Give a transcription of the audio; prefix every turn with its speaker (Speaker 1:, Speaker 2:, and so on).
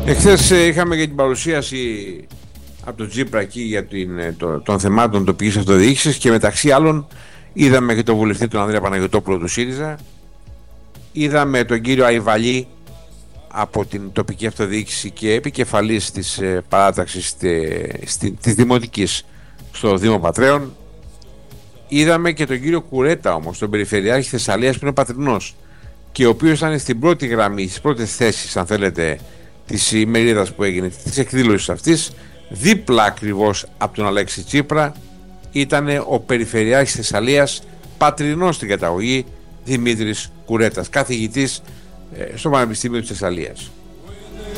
Speaker 1: Εχθές είχαμε και την παρουσίαση από τον Τσίπρα εκεί για των θεμάτων τοπικής αυτοδιοίκησης και μεταξύ άλλων είδαμε και τον βουλευτή τον Ανδρέα Παναγιωτόπουλο του ΣΥΡΙΖΑ, είδαμε τον κύριο Αϊβαλή από την τοπική αυτοδιοίκηση και επικεφαλής της παράταξης της Δημοτικής στο Δήμο Πατρέων, είδαμε και τον κύριο Κουρέτα όμως, τον Περιφερειάρχη Θεσσαλίας που είναι πατρινός και ο οποίος ήταν στην πρώτη γραμμή, στις πρώτες θέσεις αν θέλετε της ημερίδας που έγινε, της εκδήλωσης αυτής, δίπλα ακριβώς από τον Αλέξη Τσίπρα ήταν ο Περιφερειάρχης Θεσσαλίας, πατρινός στην καταγωγή, Δημήτρης Κουρέτας, καθηγητής στο Πανεπιστήμιο της Θεσσαλίας.